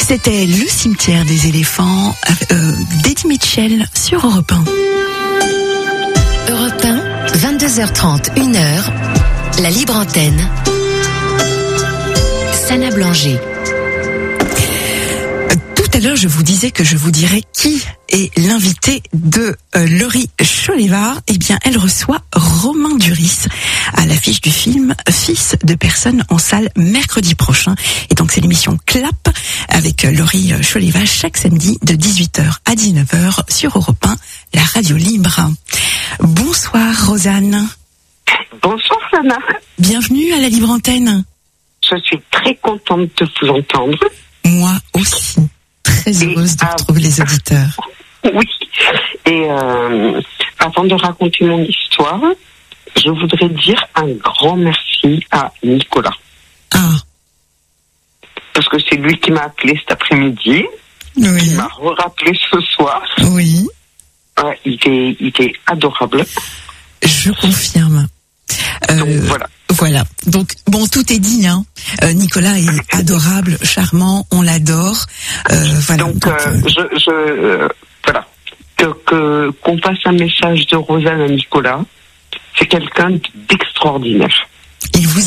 C'était Le cimetière des éléphants d'Eddie Mitchell sur Europe 1. Europe 1, 22h30, 1h, la libre antenne. Sana Blanger. Tout à l'heure, je vous disais que je vous dirais qui est l'invité de Laurie Choleva. Eh bien, elle reçoit Romain Duris à l'affiche du film Fils de personne en salle mercredi prochain. Et donc, c'est l'émission Clap avec Laurie Choleva chaque samedi de 18h à 19h sur Europe 1, la radio libre. Bonsoir, Rosanne. Bonsoir, Sana. Bienvenue à la libre antenne. Je suis très contente de vous entendre. Moi aussi. Très heureuse de retrouver les auditeurs. Oui. Et avant de raconter mon histoire, je voudrais dire un grand merci à Nicolas. Ah. Parce que c'est lui qui m'a appelé cet après-midi. Oui. Il m'a rappelé ce soir. Oui. Il était adorable. Je confirme. Donc voilà. Voilà. Donc bon, tout est dit, hein. Nicolas est adorable, charmant, on l'adore. Voilà. Donc voilà. Qu'on passe un message de Rosanne à Nicolas. C'est quelqu'un d'extraordinaire. Il vous